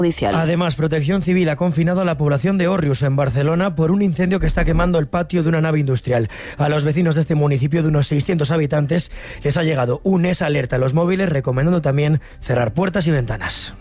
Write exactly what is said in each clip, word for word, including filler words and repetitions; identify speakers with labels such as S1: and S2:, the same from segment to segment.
S1: judicial.
S2: Además, Protección Civil ha confinado a la población de Òrrius, en Barcelona, por un incendio que está quemando el patio de una nave industrial. A los vecinos de este municipio de unos seiscientos habitantes les ha llegado un S alerta a los móviles, recomendando también cerrar puertas y ventanas.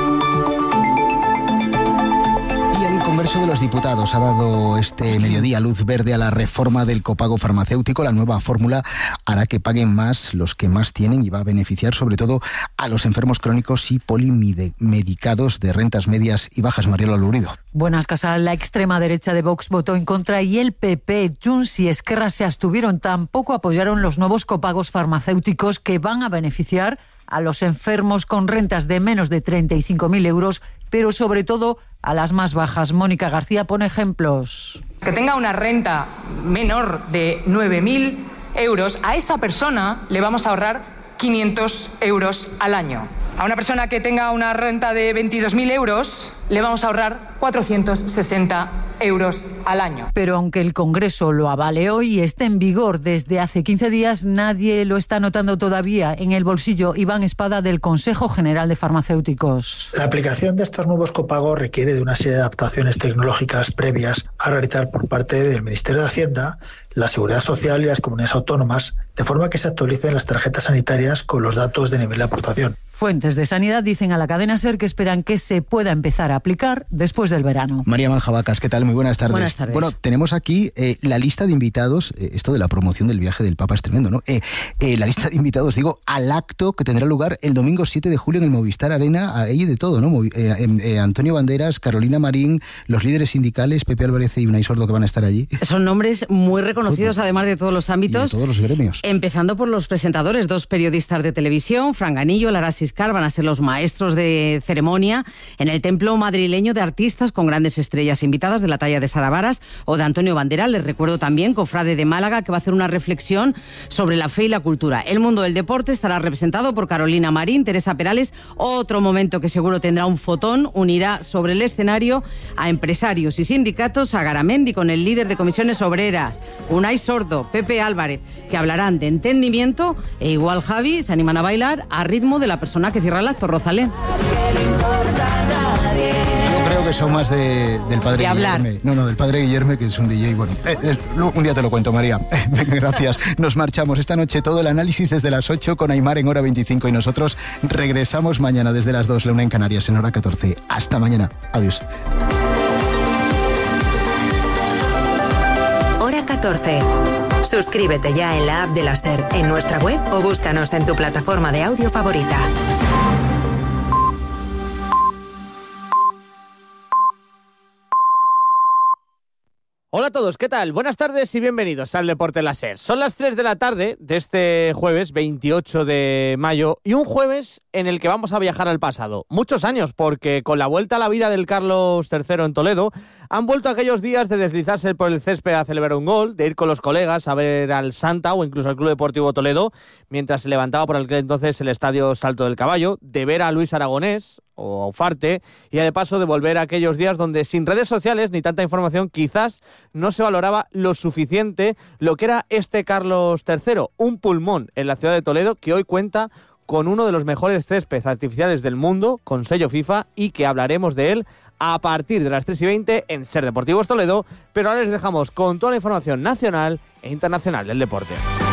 S3: El Congreso de los Diputados ha dado este mediodía luz verde a la reforma del copago farmacéutico. La nueva fórmula hará que paguen más los que más tienen y va a beneficiar sobre todo a los enfermos crónicos y polimedicados de rentas medias y bajas. Mariela Lurido.
S4: Buenas, Casal. La extrema derecha de Vox votó en contra y el P P, Junts y Esquerra se abstuvieron. Tampoco apoyaron los nuevos copagos farmacéuticos que van a beneficiar a los enfermos con rentas de menos de treinta y cinco mil euros, pero sobre todo a las más bajas. Mónica García pone ejemplos.
S5: Que tenga una renta menor de nueve mil euros, a esa persona le vamos a ahorrar quinientos euros al año. A una persona que tenga una renta de veintidós mil euros, le vamos a ahorrar cuatrocientos sesenta euros al año.
S4: Pero aunque el Congreso lo avale hoy y esté en vigor desde hace quince días, nadie lo está notando todavía en el bolsillo. Iván Espada, del Consejo General de Farmacéuticos.
S6: La aplicación de estos nuevos copagos requiere de una serie de adaptaciones tecnológicas previas a realizar por parte del Ministerio de Hacienda, la Seguridad Social y las comunidades autónomas, de forma que se actualicen las tarjetas sanitarias con los datos de nivel de aportación.
S4: Fuentes de Sanidad dicen a la cadena SER que esperan que se pueda empezar a aplicar después del verano.
S3: María Manjabacas, ¿qué tal? Muy buenas tardes.
S4: Buenas tardes.
S3: Bueno, tenemos aquí eh, la lista de invitados, eh, esto de la promoción del viaje del Papa es tremendo, ¿no? Eh, eh, la lista de invitados, digo, al acto que tendrá lugar el domingo siete de julio en el Movistar Arena, ahí de todo, ¿no? Movi- eh, eh, Antonio Banderas, Carolina Marín, los líderes sindicales, Pepe Álvarez y Unai Sordo, que van a estar allí.
S7: Son nombres muy reconocidos,
S3: Fútbol.
S7: además de todos los ámbitos.
S3: Y de todos los gremios.
S7: Empezando por los presentadores, dos periodistas de televisión, Fran Ganillo, Lara Siscar, van a ser los maestros de ceremonia en el templo madrileño de artistas con grandes estrellas invitadas de la talla de Sara Varas o de Antonio Banderas. Les recuerdo también cofrade de Málaga, que va a hacer una reflexión sobre la fe y la cultura. El mundo del deporte estará representado por Carolina Marín, Teresa Perales. Otro momento que seguro tendrá un fotón unirá sobre el escenario a empresarios y sindicatos, a Garamendi con el líder de comisiones obreras, Unai Sordo, Pepe Álvarez, que hablarán de entendimiento, e igual Javi se animan a bailar a ritmo de la persona que cierra el acto, Rosalén.
S3: Yo creo que son más de, del padre
S7: De hablar.
S3: Guillerme. No, no, del padre Guillerme, que es un D J. Bueno, eh, eh, un día te lo cuento, María. Eh, venga, gracias. Nos marchamos esta noche, todo el análisis desde las ocho con Aimar en hora veinticinco y nosotros regresamos mañana desde las dos, la una en Canarias, en hora catorce. Hasta mañana. Adiós.
S8: Hora catorce. Suscríbete ya en la app de la SER, en nuestra web o búscanos en tu plataforma de audio favorita.
S9: Hola a todos, ¿qué tal? Buenas tardes y bienvenidos al Deporte Láser. Son las tres de la tarde de este jueves veintiocho de mayo y un jueves en el que vamos a viajar al pasado. Muchos años, porque con la vuelta a la vida del Carlos tercero en Toledo han vuelto aquellos días de deslizarse por el césped a celebrar un gol, de ir con los colegas a ver al Santa o incluso al Club Deportivo Toledo mientras se levantaba por aquel entonces el Estadio Salto del Caballo, de ver a Luis Aragonés o Ufarte y de paso de volver a aquellos días donde sin redes sociales ni tanta información quizás no se valoraba lo suficiente lo que era este Carlos tercero, un pulmón en la ciudad de Toledo que hoy cuenta con uno de los mejores céspedes artificiales del mundo, con sello FIFA, y que hablaremos de él a partir de las tres y veinte en Ser Deportivos Toledo, pero ahora les dejamos con toda la información nacional e internacional del deporte.